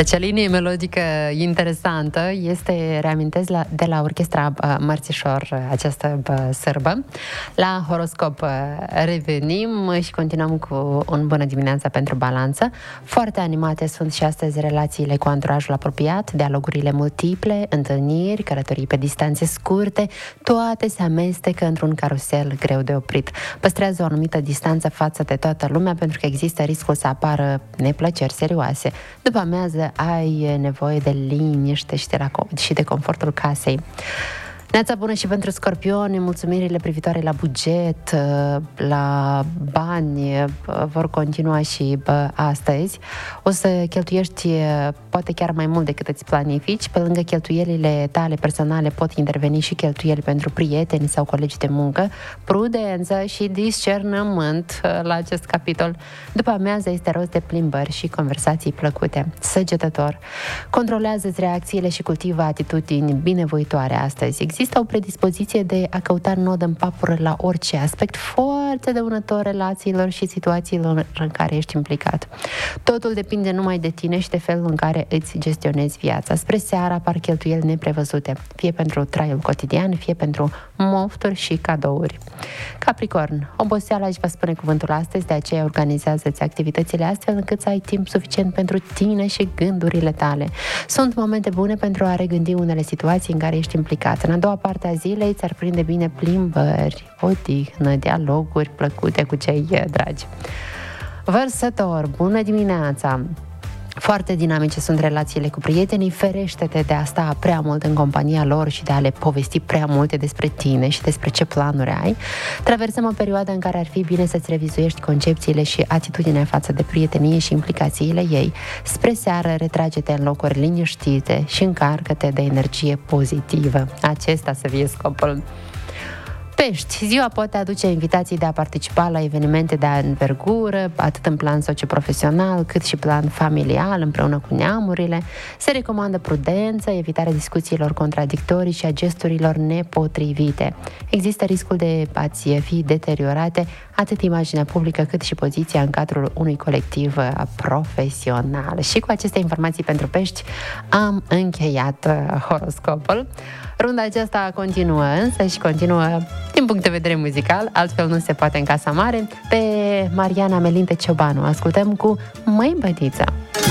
Acea linie melodică interesantă este, reamintesc, de la orchestra Mărțișor, această sârbă. La horoscop revenim și continuăm cu un bună dimineața pentru Balanță. Foarte animate sunt și astăzi relațiile cu anturajul apropiat, dialogurile multiple, întâlniri, călătorii pe distanțe scurte, toate se amestecă într-un carusel greu de oprit. Păstrează o anumită distanță față de toată lumea pentru că există riscul să apară neplăceri serioase. După amiază ai nevoie de liniște și de confortul casei. Neața bună și pentru Scorpioni, mulțumirile privitoare la buget, la bani vor continua și astăzi. O să cheltuiești poate chiar mai mult decât îți planifici. Pe lângă cheltuielile tale personale pot interveni și cheltuieli pentru prieteni sau colegi de muncă. Prudență și discernământ la acest capitol. După amiază este rost de plimbări și conversații plăcute. Săgetător, controlează-ți reacțiile și cultivă atitudini binevoitoare astăzi. Există o predispoziție de a căuta nod în papură la orice aspect foarte dăunător relațiilor și situațiilor în care ești implicat. Totul depinde numai de tine și de felul în care îți gestionezi viața. Spre seara apar cheltuieli neprevăzute, fie pentru traiul cotidian, fie pentru mofturi și cadouri. Capricorn, oboseala își va spune cuvântul astăzi, de aceea organizează-ți activitățile astfel încât să ai timp suficient pentru tine și gândurile tale. Sunt momente bune pentru a regândi unele situații în care ești implicat. În a doua parte a zilei ți-ar prinde bine plimbări, odihnă, dialoguri plăcute cu cei dragi. Vărsător, bună dimineața! Foarte dinamice sunt relațiile cu prietenii, ferește-te de a sta prea mult în compania lor și de a le povesti prea multe despre tine și despre ce planuri ai. Traversăm o perioadă în care ar fi bine să-ți revizuiești concepțiile și atitudinea față de prietenie și implicațiile ei. Spre seară, retrage-te în locuri liniștite și încarcă-te de energie pozitivă. Acesta să fie scopul. Pești, ziua poate aduce invitații de a participa la evenimente de învergură, atât în plan socioprofesional, cât și plan familial, împreună cu neamurile. Se recomandă prudență, evitarea discuțiilor contradictorii și a gesturilor nepotrivite. Există riscul de a-ți fi deteriorate atât imaginea publică cât și poziția în cadrul unui colectiv profesional. Și cu aceste informații pentru pești am încheiat horoscopul. Runda aceasta continuă însă și continuă din punct de vedere muzical, altfel nu se poate în Casa Mare. Pe Mariana Melinte Ciobanu ascultăm cu Măi Bădiță.